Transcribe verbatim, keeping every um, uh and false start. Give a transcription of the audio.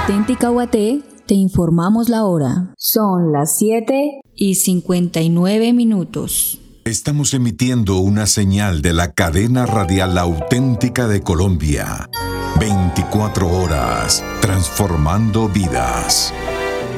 Auténtica U A T, te informamos la hora. Son las siete y cincuenta y nueve minutos. Estamos emitiendo una señal de la cadena radial auténtica de Colombia. veinticuatro horas, transformando vidas.